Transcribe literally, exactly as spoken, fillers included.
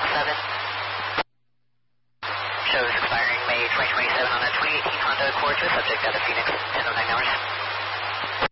seven. Shows expiring May twenty twenty-seven on a twenty eighteen Honda Accord with subject out of Phoenix, ten oh nine hours.